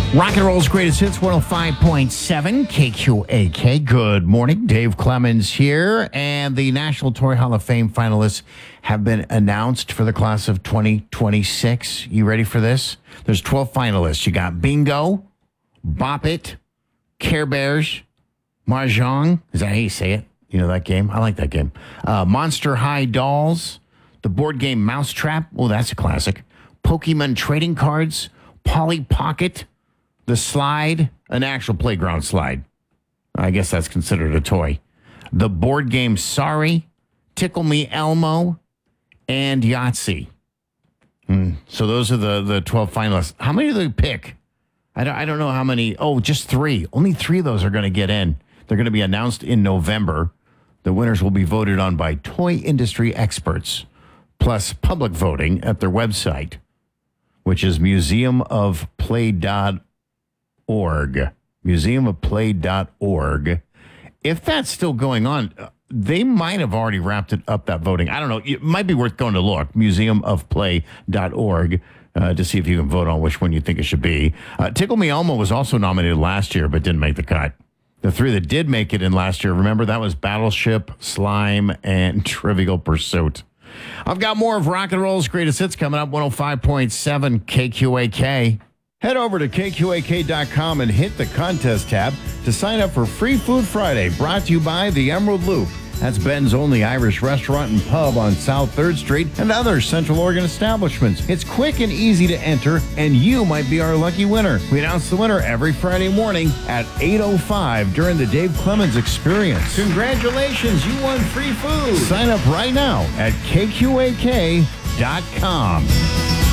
Rock and Roll's Greatest Hits, 105.7 KQAK. Good morning. Dave Clemens here. And the National Toy Hall of Fame finalists have been announced for the class of 2026. You ready for this? There's 12 finalists. You got Bingo, Bop It, Care Bears, Mahjong. Is that how you say it? You know that game? I like that game. Monster High Dolls, the board game Mousetrap. Oh, that's a classic. Pokemon Trading Cards, Polly Pocket, the slide, an actual playground slide. I guess that's considered a toy. The board game Sorry, Tickle Me Elmo, and Yahtzee. So those are the 12 finalists. How many do they pick? I don't know how many. Oh, just 3. Only 3 of those are going to get in. They're going to be announced in November. The winners will be voted on by toy industry experts, plus public voting at their website, which is museumofplay.org. Museumofplay.org. If that's still going on, they might have already wrapped up that voting. I don't know. It might be worth going to look. Museumofplay.org to see if you can vote on which one you think it should be. Tickle Me Elmo was also nominated last year, but didn't make the cut. The 3 that did make it in last year, remember, that was Battleship, Slime, and Trivial Pursuit. I've got more of Rock and Roll's Greatest Hits coming up, 105.7 KQAK. Head over to KQAK.com and hit the contest tab to sign up for Free Food Friday, brought to you by the Emerald Loop. That's Ben's only Irish restaurant and pub on South 3rd Street and other Central Oregon establishments. It's quick and easy to enter, and you might be our lucky winner. We announce the winner every Friday morning at 8:05 during the Dave Clemens Experience. Congratulations, you won free food. Sign up right now at KQAK.com.